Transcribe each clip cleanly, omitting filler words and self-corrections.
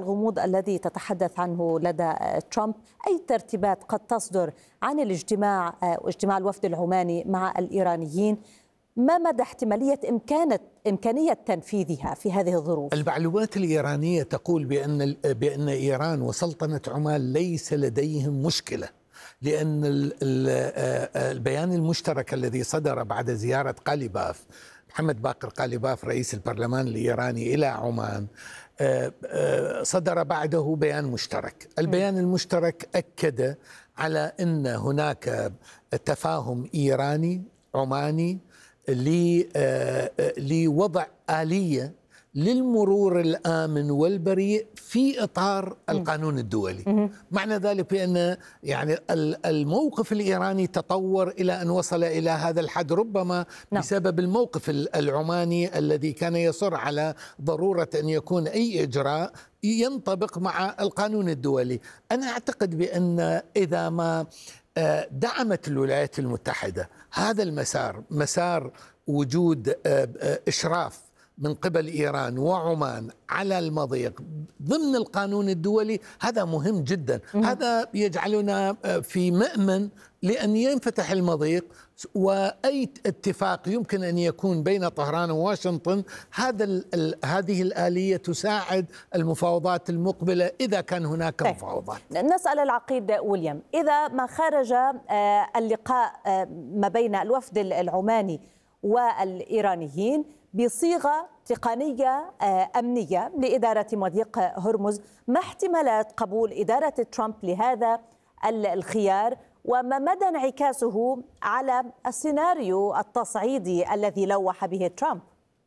الغموض الذي تتحدث عنه لدى ترامب، أي ترتيبات قد تصدر عن اجتماع الوفد العماني مع الإيرانيين؟ ما مدى احتمالية إمكانية تنفيذها في هذه الظروف؟ المعلومات الإيرانية تقول بأن إيران وسلطنة عمان ليس لديهم مشكلة، لأن البيان المشترك الذي صدر بعد زيارة قاليباف، محمد باقر قاليباف رئيس البرلمان الإيراني إلى عمان، صدر بعده بيان مشترك. البيان المشترك أكد على أن هناك تفاهم إيراني عماني لوضع آلية للمرور الآمن والبريء في إطار القانون الدولي. معنى ذلك بأن يعني الموقف الإيراني تطور إلى أن وصل إلى هذا الحد، ربما بسبب الموقف العماني الذي كان يصر على ضرورة أن يكون أي إجراء ينطبق مع القانون الدولي. أنا أعتقد بأن إذا ما دعمت الولايات المتحدة هذا المسار، مسار وجود إشراف من قبل إيران وعمان على المضيق ضمن القانون الدولي، هذا مهم جدا. هذا يجعلنا في مأمن لأن ينفتح المضيق، وأي اتفاق يمكن أن يكون بين طهران وواشنطن هذه الآلية تساعد المفاوضات المقبلة إذا كان هناك مفاوضات. نسأل العقيد ويليام، إذا ما خرج اللقاء ما بين الوفد العماني والإيرانيين بصيغة تقنية أمنية لإدارة مضيق هرمز، ما احتمالات قبول إدارة ترامب لهذا الخيار، وما مدى انعكاسه على السيناريو التصعيدي الذي لوح به ترامب؟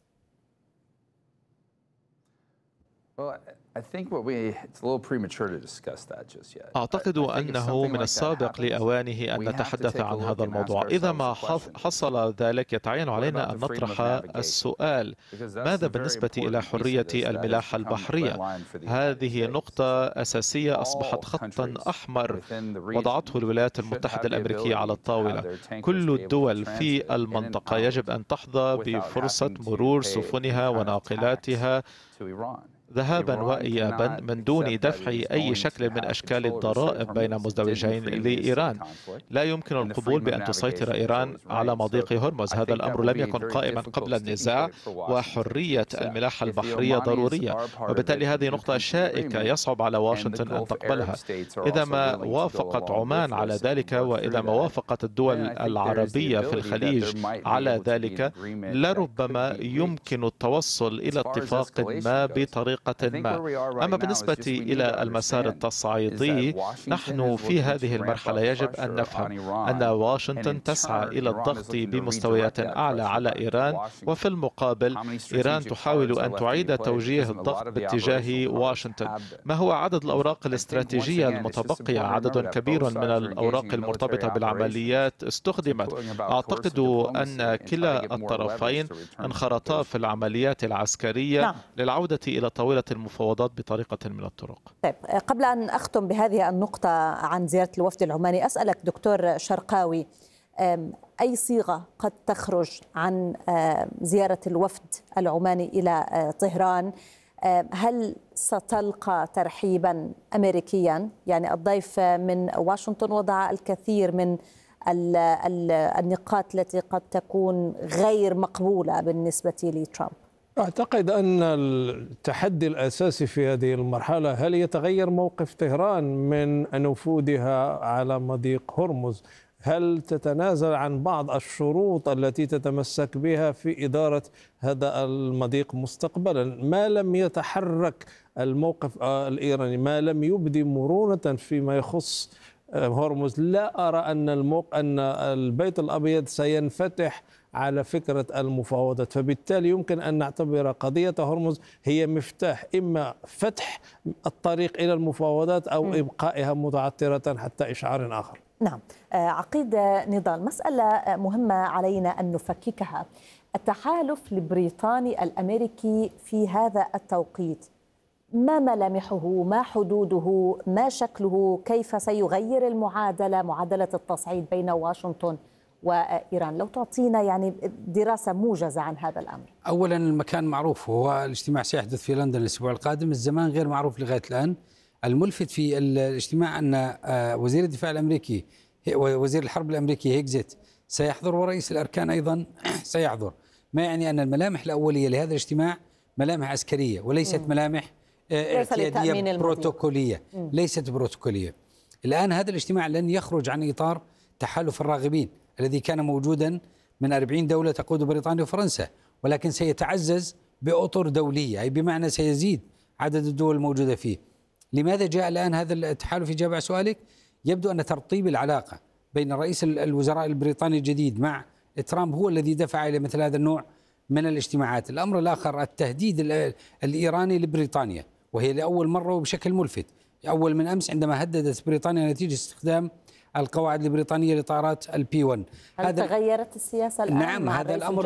أعتقد أنه من السابق لأوانه أن نتحدث عن هذا الموضوع. إذا ما حصل ذلك يتعين علينا أن نطرح السؤال: ماذا بالنسبة إلى حرية الملاحة البحرية؟ هذه نقطة أساسية أصبحت خطا أحمر وضعته الولايات المتحدة الأمريكية على الطاولة. كل الدول في المنطقة يجب أن تحظى بفرصة مرور سفنها وناقلاتها ذهابا وإيابا من دون دفع أي شكل من أشكال الضرائب بين مزدوجين لإيران. لا يمكن القبول بأن تسيطر إيران على مضيق هرمز، هذا الأمر لم يكن قائما قبل النزاع، وحرية الملاحة البحرية ضرورية، وبالتالي هذه نقطة شائكة يصعب على واشنطن أن تقبلها. إذا ما وافقت عمان على ذلك، وإذا ما وافقت الدول العربية في الخليج على ذلك، لربما يمكن التوصل إلى اتفاق ما بطريقة ما. أما بالنسبة إلى المسار التصعيدي، نحن في هذه المرحلة يجب أن نفهم أن واشنطن تسعى إلى الضغط بمستويات أعلى على إيران، وفي المقابل إيران تحاول أن تعيد توجيه الضغط باتجاه واشنطن. ما هو عدد الأوراق الاستراتيجية المتبقية؟ عدد كبير من الأوراق المرتبطة بالعمليات استخدمت. أعتقد أن كلا الطرفين انخرطا في العمليات العسكرية للعودة إلى طاولة المفاوضات بطريقة من الطرق. طيب، قبل أن أختم بهذه النقطة عن زيارة الوفد العماني، أسألك دكتور شرقاوي، أي صيغة قد تخرج عن زيارة الوفد العماني إلى طهران؟ هل ستلقى ترحيبا أمريكيا؟ يعني الضيف من واشنطن وضع الكثير من النقاط التي قد تكون غير مقبولة بالنسبة لترامب. أعتقد أن التحدي الأساسي في هذه المرحلة هل يتغير موقف طهران من نفوذها على مضيق هرمز؟ هل تتنازل عن بعض الشروط التي تتمسك بها في إدارة هذا المضيق مستقبلا؟ ما لم يتحرك الموقف الإيراني، ما لم يبدي مرونة فيما يخص هرمز، لا أرى أن البيت الأبيض سينفتح على فكرة المفاوضات. فبالتالي يمكن أن نعتبر قضية هرمز هي مفتاح إما فتح الطريق إلى المفاوضات أو إبقائها متعطرة حتى إشعار آخر. نعم، عقيد نضال، مسألة مهمة علينا أن نفككها. التحالف البريطاني الأمريكي في هذا التوقيت، ما ملامحه؟ ما حدوده؟ ما شكله؟ كيف سيغير المعادلة، معادلة التصعيد بين واشنطن وإيران؟ لو تعطينا يعني دراسة موجزة عن هذا الأمر. أولا المكان معروف، هو الاجتماع سيحدث في لندن الأسبوع القادم. الزمان غير معروف لغاية الآن. الملفت في الاجتماع أن وزير الدفاع الأمريكي ووزير الحرب الأمريكي هيكزيت سيحضر، ورئيس الأركان أيضا سيحضر، ما يعني أن الملامح الأولية لهذا الاجتماع ملامح عسكرية وليست ملامح اعتيادية بروتوكولية، ليست بروتوكولية. الآن هذا الاجتماع لن يخرج عن إطار تحالف الراغبين الذي كان موجودا من 40 دولة تقود بريطانيا وفرنسا، ولكن سيتعزز بأطر دولية، أي بمعنى سيزيد عدد الدول الموجودة فيه. لماذا جاء الآن هذا التحالف؟ إجابة على سؤالك، يبدو أن ترطيب العلاقة بين رئيس الوزراء البريطاني الجديد مع ترامب هو الذي دفع إلى مثل هذا النوع من الاجتماعات. الأمر الآخر التهديد الإيراني لبريطانيا، وهي لأول مرة وبشكل ملفت. أول من أمس عندما هددت بريطانيا نتيجة استخدام القواعد البريطانية لطائرات الP-1. هل تغيرت السياسة الآن؟ نعم، هذا الأمر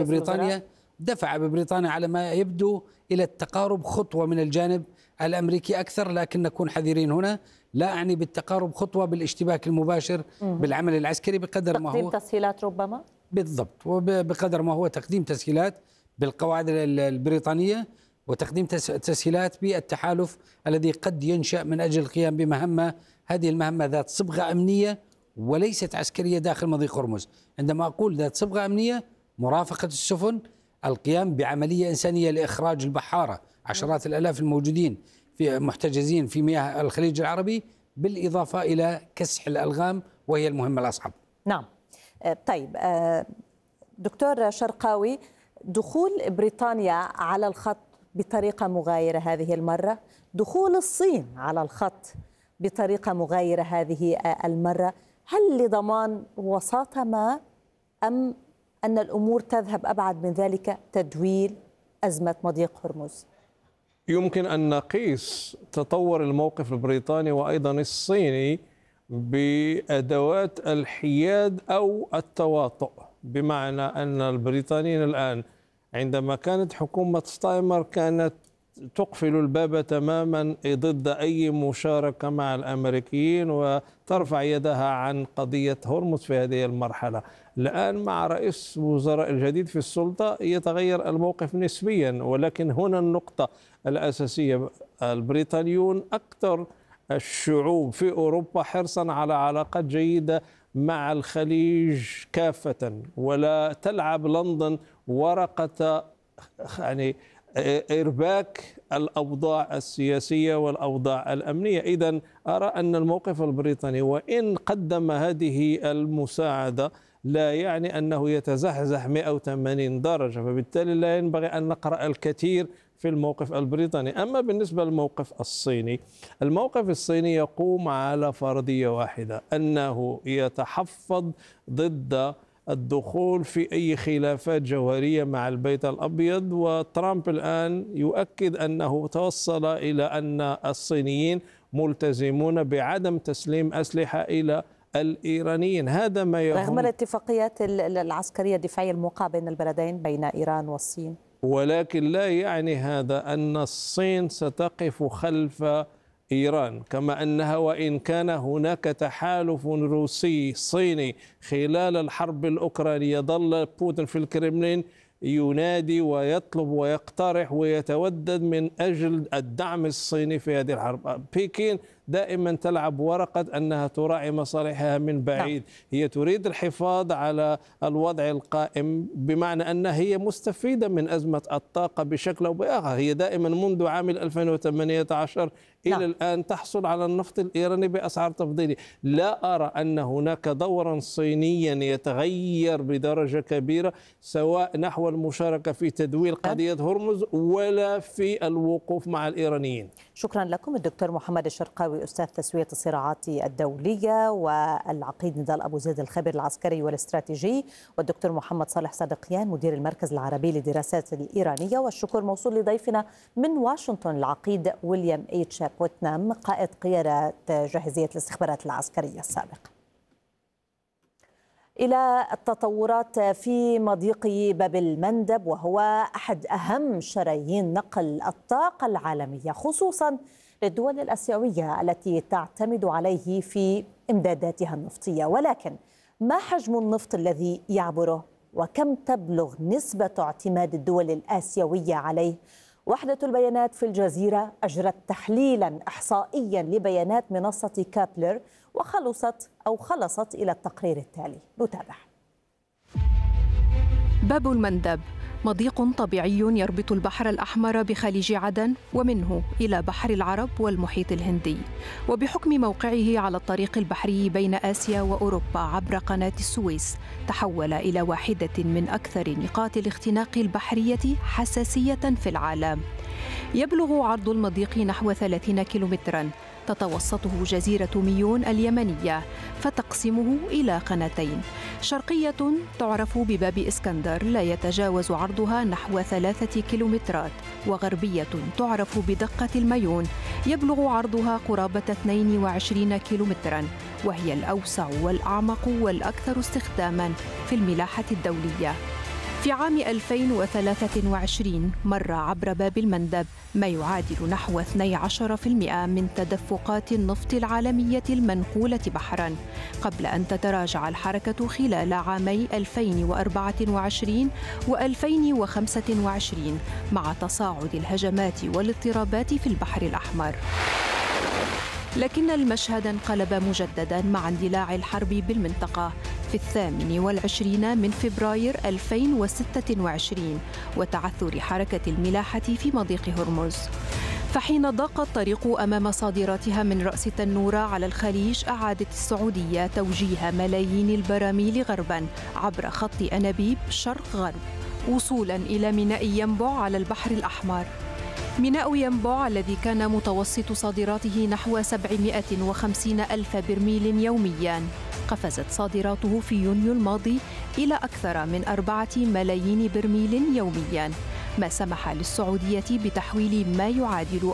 دفع ببريطانيا على ما يبدو إلى التقارب خطوة من الجانب الأمريكي أكثر، لكن نكون حذرين هنا. لا أعني بالتقارب خطوة بالاشتباك المباشر بالعمل العسكري بقدر ما هو تقديم تسهيلات ربما؟ بالضبط، وبقدر ما هو تقديم تسهيلات بالقواعد البريطانية، وتقديم تسهيلات بالتحالف الذي قد ينشأ من أجل القيام بمهمة، هذه المهمة ذات صبغة أمنية وليست عسكرية داخل مضيق هرمز. عندما أقول ذات صبغة أمنية، مرافقة السفن، القيام بعملية إنسانية لإخراج البحارة، عشرات الآلاف الموجودين في محتجزين في مياه الخليج العربي، بالإضافة إلى كسح الألغام وهي المهمة الأصعب. نعم. طيب دكتور شرقاوي، دخول بريطانيا على الخط بطريقة مغايرة هذه المرة، دخول الصين على الخط بطريقة مغايرة هذه المرة، هل لضمان وساطة ما، أم أن الأمور تذهب أبعد من ذلك، تدويل أزمة مضيق هرمز؟ يمكن أن نقيس تطور الموقف البريطاني وأيضا الصيني بأدوات الحياد أو التواطؤ، بمعنى أن البريطانيين الآن عندما كانت حكومة ستايمر كانت تقفل الباب تماما ضد أي مشاركة مع الأمريكيين وترفع يدها عن قضية هرمز في هذه المرحلة. الآن مع رئيس وزراء الجديد في السلطة يتغير الموقف نسبيا، ولكن هنا النقطة الأساسية، البريطانيون أكثر الشعوب في أوروبا حرصا على علاقات جيدة مع الخليج كافة، ولا تلعب لندن ورقة يعني إرباك الأوضاع السياسية والأوضاع الأمنية. إذن أرى أن الموقف البريطاني وإن قدم هذه المساعدة لا يعني أنه يتزحزح 180 درجة، فبالتالي لا ينبغي أن نقرأ الكثير في الموقف البريطاني. أما بالنسبة للموقف الصيني، الموقف الصيني يقوم على فرضية واحدة، أنه يتحفظ ضد الدخول في أي خلافات جوهرية مع البيت الأبيض. وترامب الآن يؤكد أنه توصل إلى أن الصينيين ملتزمون بعدم تسليم أسلحة إلى الإيرانيين. هذا ما يهم رغم الاتفاقيات العسكرية الدفاعية الموقعة بين البلدين، بين إيران والصين. ولكن لا يعني هذا أن الصين ستقف خلف إيران، كما أنها وإن كان هناك تحالف روسي صيني خلال الحرب الأوكرانية، ظل بوتين في الكرملين ينادي ويطلب ويقترح ويتودد من أجل الدعم الصيني في هذه الحرب. بكين دائما تلعب ورقة أنها تراعي مصالحها من بعيد. هي تريد الحفاظ على الوضع القائم، بمعنى أنها هي مستفيدة من أزمة الطاقة بشكل أو بآخر. هي دائما منذ عام 2018 إلى الآن تحصل على النفط الإيراني بأسعار تفضيلية. لا أرى أن هناك دورا صينيا يتغير بدرجة كبيرة، سواء نحو المشاركة في تدويل قضية هرمز ولا في الوقوف مع الإيرانيين. شكرا لكم الدكتور محمد الشرقاوي، أستاذ تسوية الصراعات الدولية، والعقيد نضال أبو زيد الخبير العسكري والاستراتيجي، والدكتور محمد صالح صادقيان مدير المركز العربي للدراسات الإيرانية. والشكر موصول لضيفنا من واشنطن العقيد ويليام إتش بوتنام، قائد قيادة جاهزية الاستخبارات العسكرية السابق. إلى التطورات في مضيق باب المندب، وهو أحد أهم شرايين نقل الطاقة العالمية، خصوصا للدول الآسيوية التي تعتمد عليه في إمداداتها النفطية. ولكن ما حجم النفط الذي يعبره؟ وكم تبلغ نسبة اعتماد الدول الآسيوية عليه؟ وحدة البيانات في الجزيرة أجرت تحليلا إحصائيا لبيانات منصة كابلر خلصت إلى التقرير التالي. نتابع. باب المندب مضيق طبيعي يربط البحر الأحمر بخليج عدن ومنه إلى بحر العرب والمحيط الهندي، وبحكم موقعه على الطريق البحري بين آسيا وأوروبا عبر قناة السويس تحول إلى واحدة من أكثر نقاط الاختناق البحرية حساسية في العالم. يبلغ عرض المضيق نحو 30 كيلومتراً، تتوسطه جزيرة ميون اليمنية فتقسمه إلى قناتين، شرقية تعرف بباب إسكندر لا يتجاوز عرضها نحو 3 كيلومترات، وغربية تعرف بدقة الميون يبلغ عرضها قرابة 22 كيلومتراً، وهي الأوسع والأعمق والأكثر استخداماً في الملاحة الدولية. في عام 2023 مر عبر باب المندب ما يعادل نحو 12% من تدفقات النفط العالمية المنقولة بحراً، قبل أن تتراجع الحركة خلال عامي 2024 و2025 مع تصاعد الهجمات والاضطرابات في البحر الأحمر. لكن المشهد انقلب مجدداً مع اندلاع الحرب بالمنطقة في 28 من فبراير 2026 وتعثر حركة الملاحة في مضيق هرمز. فحين ضاق الطريق أمام صادراتها من رأس تنورة على الخليج، أعادت السعودية توجيه ملايين البراميل غرباً عبر خط أنابيب شرق غرب وصولاً إلى ميناء ينبع على البحر الأحمر. ميناء ينبع الذي كان متوسط صادراته نحو 750 ألف برميل يومياً، قفزت صادراته في يونيو الماضي إلى أكثر من 4 ملايين برميل يومياً، ما سمح للسعودية بتحويل ما يعادل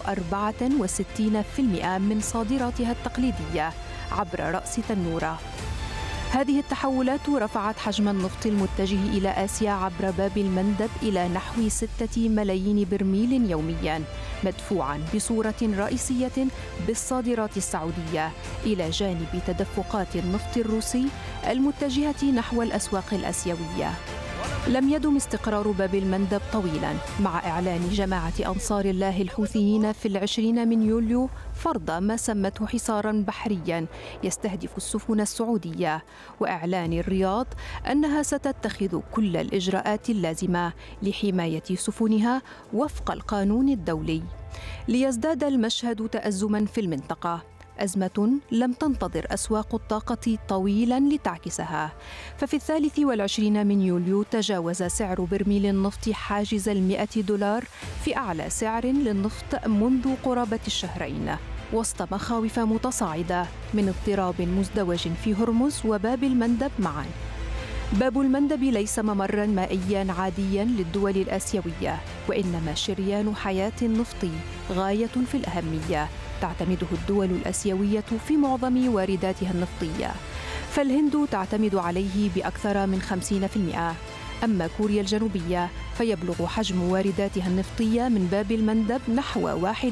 64% من صادراتها التقليدية عبر رأس تنورة. هذه التحولات رفعت حجم النفط المتجه إلى آسيا عبر باب المندب إلى نحو 6 ملايين برميل يومياً، مدفوعاً بصورة رئيسية بالصادرات السعودية إلى جانب تدفقات النفط الروسي المتجهة نحو الأسواق الآسيوية. لم يدم استقرار باب المندب طويلاً، مع إعلان جماعة أنصار الله الحوثيين في 20 من يوليو فرض ما سمته حصاراً بحرياً يستهدف السفن السعودية، وإعلان الرياض أنها ستتخذ كل الإجراءات اللازمة لحماية سفنها وفق القانون الدولي. ليزداد المشهد تأزماً في المنطقة، أزمة لم تنتظر أسواق الطاقة طويلاً لتعكسها، ففي 23 من يوليو تجاوز سعر برميل النفط حاجز $100 في أعلى سعر للنفط منذ قرابة الشهرين، وسط مخاوف متصاعدة من اضطراب مزدوج في هرمز وباب المندب معاً. باب المندب ليس ممراً مائياً عادياً للدول الآسيوية، وإنما شريان حياة نفطي غاية في الأهمية تعتمده الدول الآسيوية في معظم وارداتها النفطية، فالهند تعتمد عليه بأكثر من 50%، أما كوريا الجنوبية فيبلغ حجم وارداتها النفطية من باب المندب نحو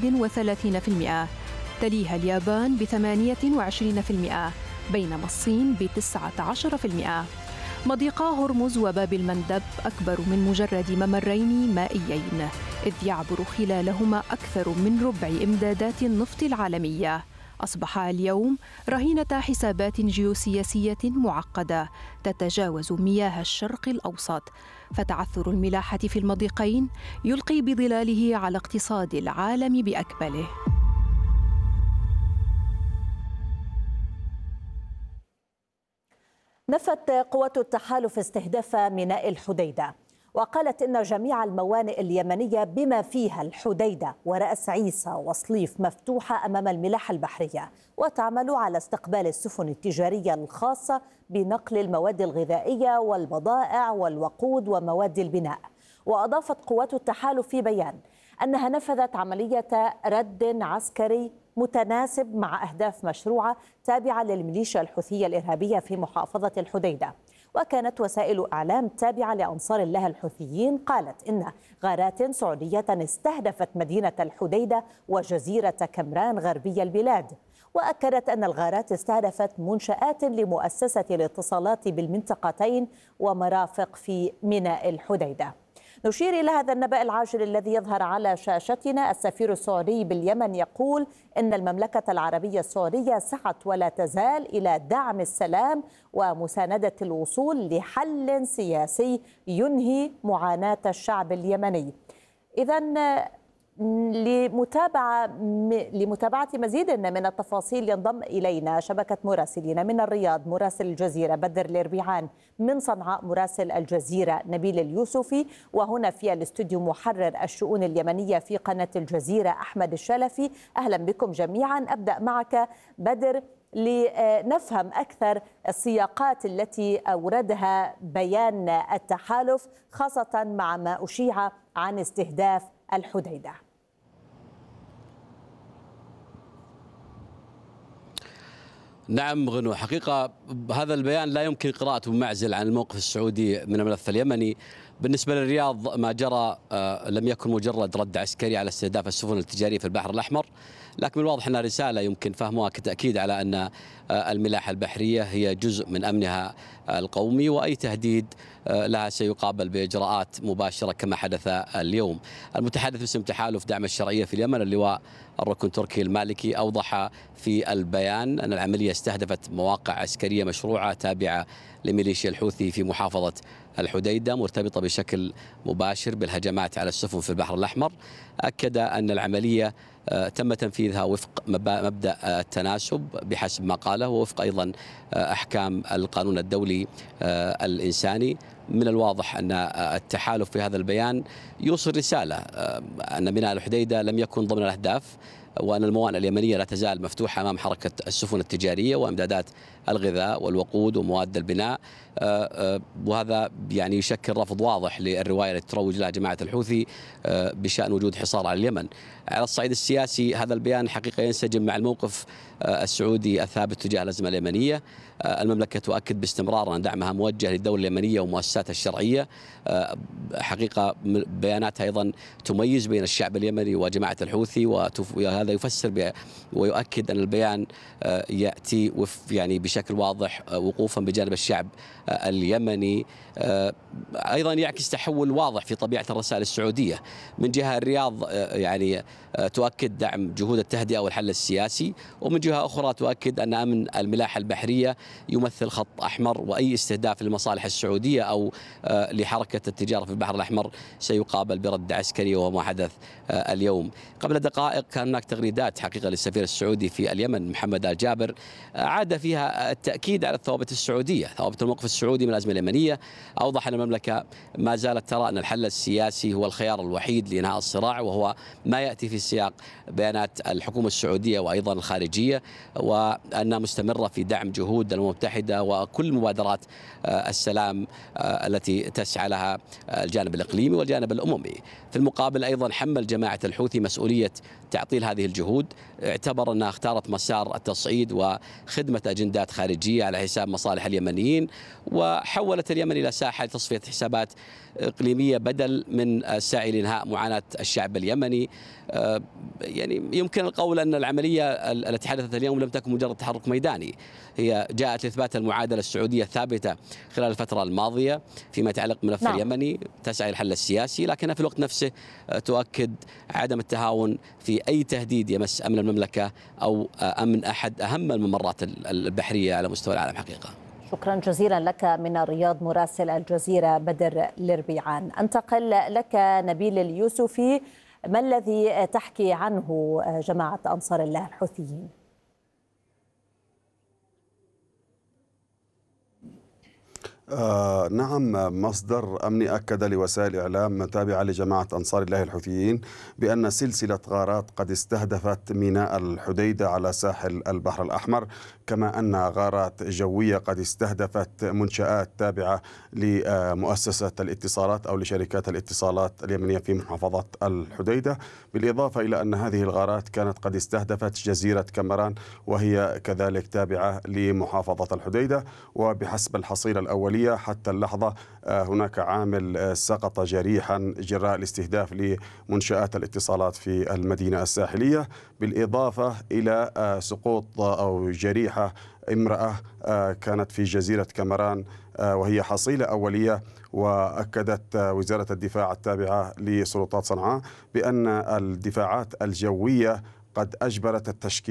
31%، تليها اليابان ب28%، بينما الصين ب19%. مضيقا هرمز وباب المندب أكبر من مجرد ممرين مائيين، إذ يعبر خلالهما أكثر من ربع إمدادات النفط العالمية. أصبح اليوم رهينة حسابات جيوسياسية معقدة تتجاوز مياه الشرق الأوسط، فتعثر الملاحة في المضيقين يلقي بظلاله على اقتصاد العالم بأكمله. نفت قوات التحالف استهداف ميناء الحديدة، وقالت إن جميع الموانئ اليمنية بما فيها الحديدة ورأس عيسى وصليف مفتوحة أمام الملاحة البحرية، وتعمل على استقبال السفن التجارية الخاصة بنقل المواد الغذائية والبضائع والوقود ومواد البناء. وأضافت قوات التحالف في بيان أنها نفذت عملية رد عسكري متناسب مع أهداف مشروعة تابعة للميليشيا الحوثية الإرهابية في محافظة الحديدة. وكانت وسائل إعلام تابعة لأنصار الله الحوثيين قالت إن غارات سعودية استهدفت مدينة الحديدة وجزيرة كمران غربي البلاد. وأكدت أن الغارات استهدفت منشآت لمؤسسة الاتصالات بالمنطقتين ومرافق في ميناء الحديدة. نشير إلى هذا النبأ العاجل الذي يظهر على شاشتنا. السفير السعودي باليمن يقول إن المملكة العربية السعودية سعت ولا تزال إلى دعم السلام ومساندة الوصول لحل سياسي ينهي معاناة الشعب اليمني. إذن لمتابعة مزيد من التفاصيل ينضم إلينا شبكة مراسلين من الرياض مراسل الجزيرة بدر الإربيعان، من صنعاء مراسل الجزيرة نبيل اليوسفي، وهنا في الاستوديو محرر الشؤون اليمنية في قناة الجزيرة أحمد الشلفي. أهلا بكم جميعا. أبدأ معك بدر لنفهم أكثر السياقات التي أوردها بيان التحالف، خاصة مع ما أشيع عن استهداف الحديدة. نعم غنو، حقيقة هذا البيان لا يمكن قراءته بمعزل عن الموقف السعودي من الملف اليمني. بالنسبة للرياض ما جرى لم يكن مجرد رد عسكري على استهداف السفن التجارية في البحر الأحمر، لكن من الواضح أنها رسالة يمكن فهمها كتأكيد على أن الملاحة البحرية هي جزء من أمنها القومي، وأي تهديد لها سيقابل بإجراءات مباشرة كما حدث اليوم. المتحدث باسم تحالف دعم الشرعية في اليمن اللواء الركن تركي المالكي أوضح في البيان أن العملية استهدفت مواقع عسكرية مشروعة تابعة لميليشيا الحوثي في محافظة الحديدة مرتبطة بشكل مباشر بالهجمات على السفن في البحر الأحمر. أكد أن العملية تم تنفيذها وفق مبدأ التناسب بحسب ما قاله، ووفق أيضا أحكام القانون الدولي الإنساني. من الواضح أن التحالف في هذا البيان يوصل رسالة أن ميناء الحديدة لم يكن ضمن الأهداف، وأن الموانئ اليمنية لا تزال مفتوحة أمام حركة السفن التجارية وإمدادات الغذاء والوقود ومواد البناء، وهذا يعني يشكل رفض واضح للرواية التي تروج لها جماعة الحوثي بشأن وجود حصار على اليمن. على الصعيد السياسي هذا البيان حقيقة ينسجم مع الموقف السعودي الثابت تجاه الأزمة اليمنية. المملكة تؤكد باستمرار أن دعمها موجه للدولة اليمنية ومؤسساتها الشرعية. حقيقة بياناتها أيضا تميز بين الشعب اليمني وجماعة الحوثي، وهذا يفسر ويؤكد أن البيان يأتي يعني بشكل واضح وقوفا بجانب الشعب اليمني. أيضا يعكس تحول واضح في طبيعة الرسائل السعودية. من جهة الرياض يعني تؤكد دعم جهود التهدئة والحل السياسي، ومن جهة أخرى تؤكد أن أمن الملاحة البحرية يمثل خط أحمر، وأي استهداف للمصالح السعودية أو لحركة التجارة في البحر الأحمر سيقابل برد عسكري، وهو ما حدث اليوم. قبل دقائق كان هناك تغريدات حقيقة للسفير السعودي في اليمن محمد آل جابر عاد فيها التأكيد على الثوابت السعودية، ثوابت الموقف السعودي من الأزمة اليمنية. أوضح أن المملكة ما زالت ترى أن الحل السياسي هو الخيار الوحيد لإنهاء الصراع، وهو ما يأتي في سياق بيانات الحكومة السعودية وأيضا الخارجية، وأنها مستمرة في دعم جهود الأمم المتحدة وكل مبادرات السلام التي تسعى لها الجانب الإقليمي والجانب الأممي. في المقابل أيضا حمل جماعة الحوثي مسؤولية تعطيل هذه الجهود، اعتبر أنها اختارت مسار التصعيد وخدمة أجندات خارجية على حساب مصالح اليمنيين، وحولت اليمن إلى ساحة لتصفية حسابات إقليمية بدل من السعي لإنهاء معاناة الشعب اليمني. يعني يمكن القول أن العملية التي حدثت اليوم لم تكن مجرد تحرك ميداني، هي جاءت لإثبات المعادلة السعودية الثابتة خلال الفترة الماضية فيما يتعلق بالملف اليمني، تسعى للحل السياسي، لكنها في الوقت نفسه تؤكد عدم التهاون في أي تهديد يمس أمن المملكة أو أمن أحد أهم الممرات البحرية على مستوى العالم حقيقة. شكرا جزيلا لك من الرياض مراسل الجزيرة بدر الإربيعان. أنتقل لك نبيل اليوسفي، ما الذي تحكي عنه جماعة أنصار الله الحوثيين؟ نعم، مصدر أمني أكد لوسائل إعلام تابعة لجماعة أنصار الله الحوثيين بأن سلسلة غارات قد استهدفت ميناء الحديدة على ساحل البحر الأحمر، كما أن غارات جوية قد استهدفت منشآت تابعة لمؤسسة الاتصالات أو لشركات الاتصالات اليمنية في محافظة الحديدة، بالإضافة إلى أن هذه الغارات كانت قد استهدفت جزيرة كمران وهي كذلك تابعة لمحافظة الحديدة. وبحسب الحصيلة الأولية الدولية. حتى اللحظة هناك عامل سقط جريحا جراء الاستهداف لمنشآت الاتصالات في المدينة الساحلية، بالإضافة إلى سقوط أو جريحة امرأة كانت في جزيرة كامران وهي حصيلة أولية. وأكدت وزارة الدفاع التابعة لسلطات صنعاء بأن الدفاعات الجوية قد أجبرت التشكيل